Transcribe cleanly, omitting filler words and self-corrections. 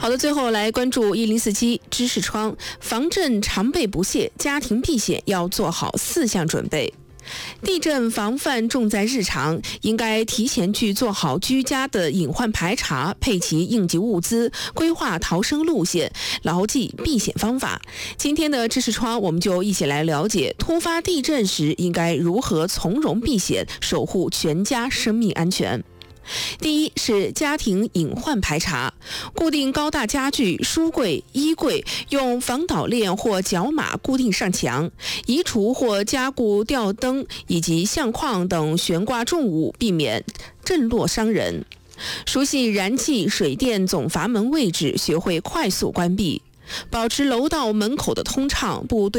好的，最后来关注1047知识窗，防震常备不懈，家庭避险要做好4项准备。地震防范重在日常，应该提前去做好居家的隐患排查，配齐应急物资，规划逃生路线，牢记避险方法。今天的知识窗，我们就一起来了解突发地震时应该如何从容避险，守护全家生命安全。第一是家庭隐患排查，固定高大家具、书柜、衣柜，用防倒链或脚码固定上墙，移除或加固吊灯以及相框等悬挂重物，避免震落伤人。熟悉燃气、水电总阀门位置，学会快速关闭，保持楼道门口的通畅，不对